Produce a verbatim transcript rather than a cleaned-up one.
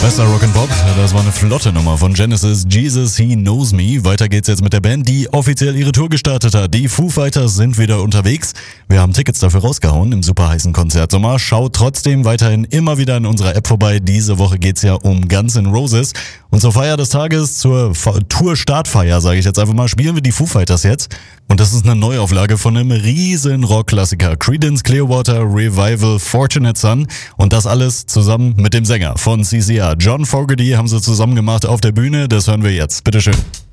Bester Rock'n'Pop, das war eine flotte Nummer von Genesis, Jesus, He Knows Me. Weiter geht's jetzt mit der Band, die offiziell ihre Tour gestartet hat. Die Foo Fighters sind wieder unterwegs. Wir haben Tickets dafür rausgehauen im super heißen Konzertsommer. Schaut trotzdem weiterhin immer wieder in unserer App vorbei. Diese Woche geht's ja um Guns N' Roses. Und zur Feier des Tages, zur Tour-Startfeier, sage ich jetzt einfach mal, spielen wir die Foo Fighters jetzt. Und das ist eine Neuauflage von einem riesen Rock-Klassiker. Creedence Clearwater Revival Fortunate Son. Und das alles zusammen mit dem Sänger von C C R. John Fogerty haben sie zusammen gemacht auf der Bühne. Das hören wir jetzt. Bitteschön.